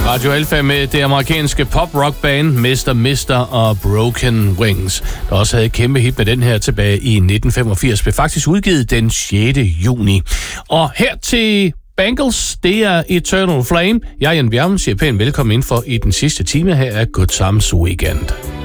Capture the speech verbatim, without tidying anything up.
Radio Alpha med det amerikanske pop-rock-band mister mister og Broken Wings, der også havde et kæmpe hit med den her tilbage i nitten femogfirs, blev faktisk udgivet den sjette juni. Og her til Bangles, det er Eternal Flame. Jeg, Jan Bjerrum, siger pænt velkommen ind for i den sidste time her af Good Times Weekend.